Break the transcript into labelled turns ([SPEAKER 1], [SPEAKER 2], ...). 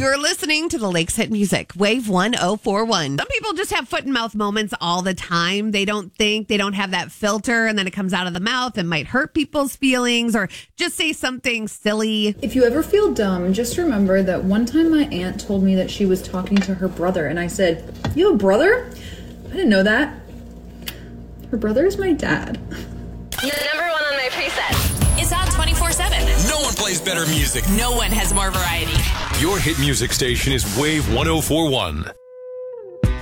[SPEAKER 1] You're listening to the Lakes Hit Music, Wave 1041. Some people just have foot and mouth moments all the time. They don't have that filter, and then it comes out of the mouth and might hurt people's feelings or just say something silly.
[SPEAKER 2] If you ever feel dumb, just remember that one time my aunt told me that she was talking to her brother, and I said, "You have a brother? I didn't know that." Her brother is my dad.
[SPEAKER 3] Number one on my preset.
[SPEAKER 4] It's on 24/7.
[SPEAKER 5] No one plays better music.
[SPEAKER 4] No one has more variety.
[SPEAKER 5] Your hit music station is Wave 1041.